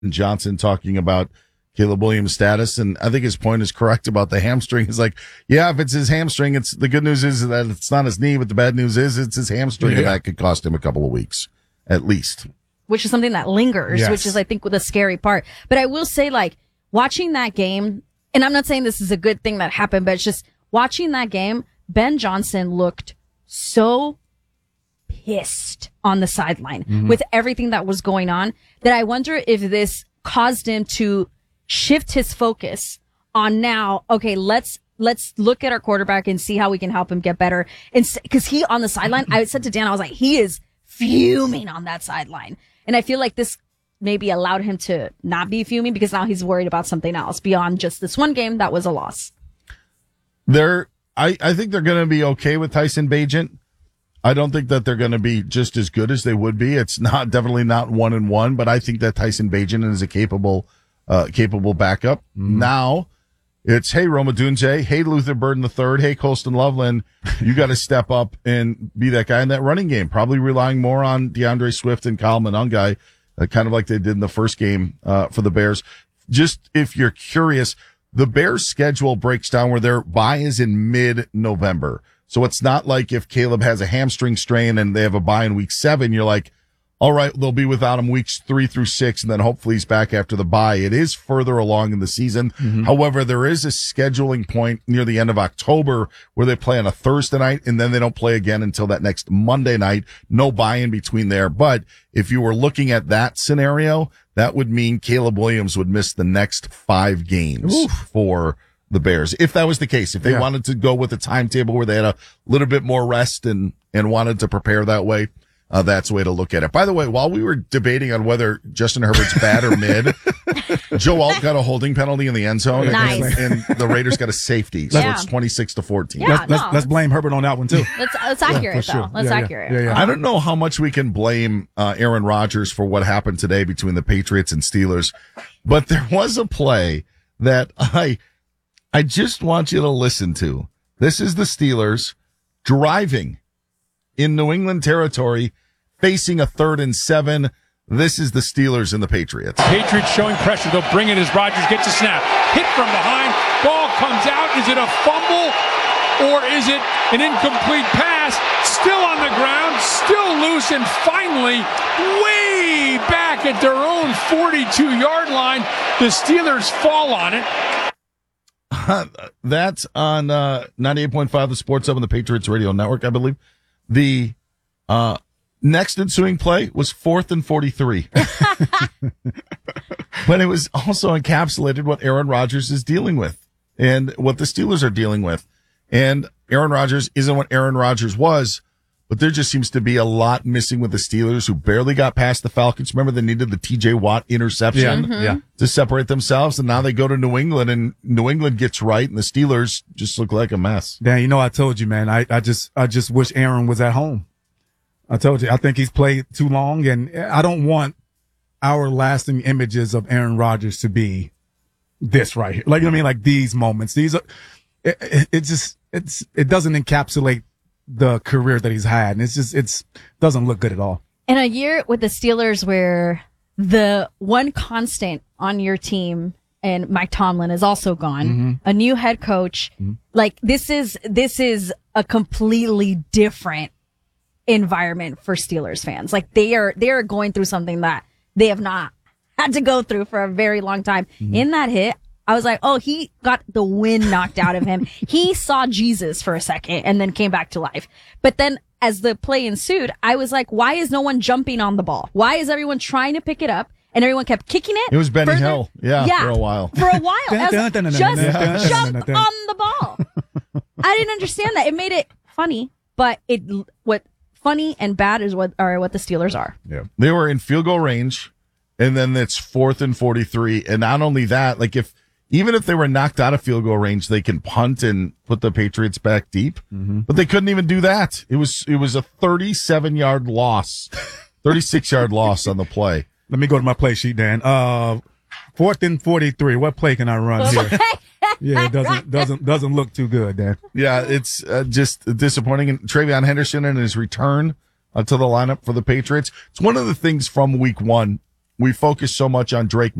Johnson talking about Caleb Williams' status, and I think his point is correct about the hamstring. He's like, yeah, if it's his hamstring, it's the good news is that it's not his knee, but the bad news is it's his hamstring, and that could cost him a couple of weeks at least. Which is something that lingers, which is, I think, the scary part. But I will say, like, watching that game, and I'm not saying this is a good thing that happened, but it's just watching that game, Ben Johnson looked so pissed on the sideline with everything that was going on that I wonder if this caused him to shift his focus on now, okay, let's look at our quarterback and see how we can help him get better. And because he on the sideline, I said to Dan, I was like, he is fuming on that sideline. And I feel like this maybe allowed him to not be fuming because now he's worried about something else beyond just this one game that was a loss. I think they're going to be okay with Tyson Bagent. I don't think that they're going to be just as good as they would be. It's definitely not 1-1, but I think that Tyson Bagent is a capable backup. Now it's, hey, Roma Dunze, hey, Luther Burden III, hey, Colston Loveland, you got to step up and be that guy in that running game, probably relying more on DeAndre Swift and Kyle Monangai, kind of like they did in the first game for the Bears. Just if you're curious, the Bears' schedule breaks down where their bye is in mid-November. So it's not like if Caleb has a hamstring strain and they have a bye in week 7, you're like, all right, they'll be without him weeks 3 through 6, and then hopefully he's back after the bye. It is further along in the season. However, there is a scheduling point near the end of October where they play on a Thursday night, and then they don't play again until that next Monday night. No bye in between there. But if you were looking at that scenario, that would mean Caleb Williams would miss the next 5 games for the Bears. If that was the case, if they wanted to go with a timetable where they had a little bit more rest and wanted to prepare that way, that's the way to look at it. By the way, while we were debating on whether Justin Herbert's bad or mid, Joe Alt got a holding penalty in the end zone, Nice. and the Raiders got a safety. So it's 26-14. Yeah, Let's blame Herbert on that one too. That's accurate, though. That's accurate. Yeah. I don't know how much we can blame Aaron Rodgers for what happened today between the Patriots and Steelers, but there was a play that I just want you to listen to. This is the Steelers driving in New England territory, facing a 3rd and 7. This is the Steelers and the Patriots. Patriots showing pressure. They'll bring it as Rodgers gets a snap. Hit from behind. Ball comes out. Is it a fumble or is it an incomplete pass? Still on the ground, still loose, and finally, way back at their own 42-yard line, the Steelers fall on it. That's on 98.5 The Sports Hub and the Patriots Radio Network, I believe. The next ensuing play was 4th and 43. But it was also encapsulated what Aaron Rodgers is dealing with and what the Steelers are dealing with. And Aaron Rodgers isn't what Aaron Rodgers was, but there just seems to be a lot missing with the Steelers, who barely got past the Falcons. Remember, they needed the TJ Watt interception to separate themselves, and now they go to New England, and New England gets right, and the Steelers just look like a mess. Dan, I told you, man, I just wish Aaron was at home. I told you, I think he's played too long, and I don't want our lasting images of Aaron Rodgers to be this right here. Like, like these moments. These are, it doesn't encapsulate the career that he's had. And it's doesn't look good at all. In a year with the Steelers where the one constant on your team and Mike Tomlin is also gone, a new head coach, like this is a completely different environment for Steelers fans. Like they are going through something that they have not had to go through for a very long time. In that hit, I was like, oh, he got the wind knocked out of him. He saw Jesus for a second and then came back to life. But then as the play ensued, I was like, why is no one jumping on the ball? Why is everyone trying to pick it up? And everyone kept kicking it. It was Benny further. Hill. Yeah, for a while. For a while. I was like, just jump on the ball. I didn't understand that. It made it funny, but what funny and bad is what the Steelers are. Yeah. They were in field goal range, and then it's 4th and 43. And not only that, like even if they were knocked out of field goal range, they can punt and put the Patriots back deep. But they couldn't even do that. It was a 37-yard loss, 36-yard loss on the play. Let me go to my play sheet, Dan. 4th and 43. What play can I run here? Yeah, it doesn't look too good, Dan. Yeah, it's just disappointing. And Travion Henderson and his return to the lineup for the Patriots. It's one of the things from week 1 we focus so much on Drake